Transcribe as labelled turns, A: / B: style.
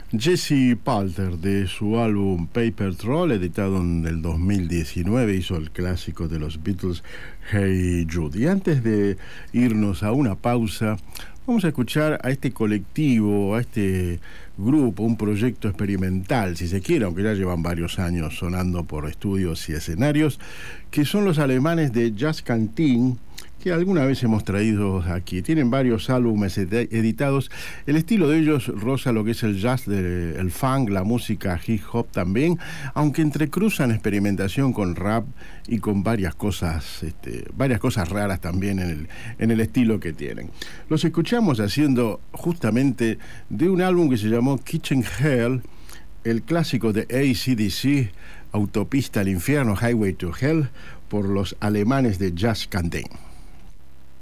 A: Jesse Palter, de su álbum Paper Troll, editado en el 2019, hizo el clásico de los Beatles, Hey Jude. Y antes de irnos a una pausa, vamos a escuchar a este colectivo, a este grupo, un proyecto experimental, si se quiere, aunque ya llevan varios años sonando por estudios y escenarios, que son los alemanes de Jazz Canteen, que alguna vez hemos traído aquí. Tienen varios álbumes editados. El estilo de ellos roza lo que es el jazz, el funk, la música hip hop también, aunque entrecruzan experimentación con rap y con varias cosas raras también en el estilo que tienen. Los escuchamos haciendo justamente de un álbum que se llamó Kitchen Hell, el clásico de AC/DC, Autopista al Infierno, Highway to Hell, por los alemanes de Jazz Canteen.